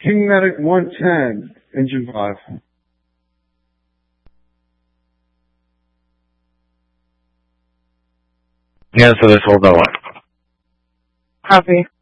King Medic 110, engine 5. Yeah, so this holds on what? Copy.